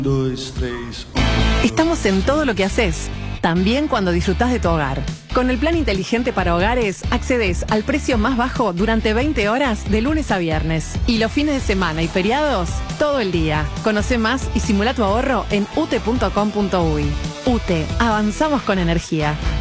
2, 3, 1. Estamos en todo lo que haces, también cuando disfrutás de tu hogar. Con el plan inteligente para hogares, accedes al precio más bajo durante 20 horas de lunes a viernes. Y los fines de semana y feriados, todo el día. Conoce más y simula tu ahorro en ute.com.uy. UTE, avanzamos con energía.